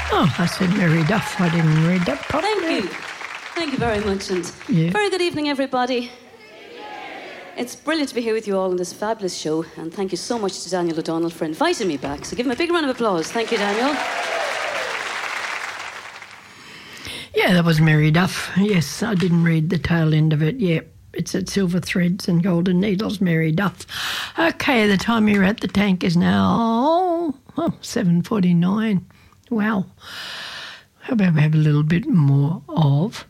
Oh, I said Mary Duff. I didn't read that properly. Thank you. Thank you very much. And very good evening, everybody. It's brilliant to be here with you all on this fabulous show. And thank you so much to Daniel O'Donnell for inviting me back. So give him a big round of applause. Thank you, Daniel. Yeah, that was Mary Duff. Yes, I didn't read the tail end of it. Yeah, it's at Silver Threads and Golden Needles, Mary Duff. Okay, the time you're at the tank is now 7:49. Wow. How about we have a little bit more of